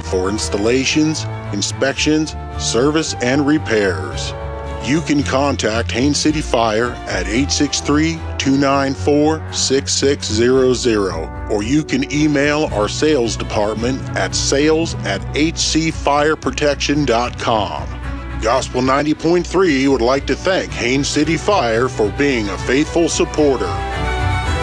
for installations, inspections, service, and repairs. You can contact Haines City Fire at 863-294-6600, or you can email our sales department at sales@hcfireprotection.com. Gospel 90.3 would like to thank Haines City Fire for being a faithful supporter.